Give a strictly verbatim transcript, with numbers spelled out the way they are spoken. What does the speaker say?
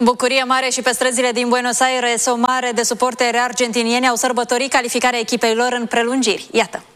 Bucurie mare și pe străzile din Buenos Aires, o mare de suporteri argentinieni au sărbătorit calificarea echipei lor în prelungiri. Iată!